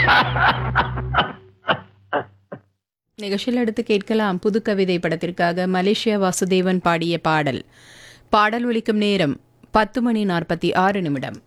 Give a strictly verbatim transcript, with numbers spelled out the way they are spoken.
நிகழ்ச்சியில் அடுத்து கேட்கலாம் புது கவிதை படத்திற்காக மலேசியா வாசுதேவன் பாடிய பாடல். பாடல் ஒலிக்கும் நேரம் பத்து மணி நாற்பத்தி ஆறு நிமிடம்.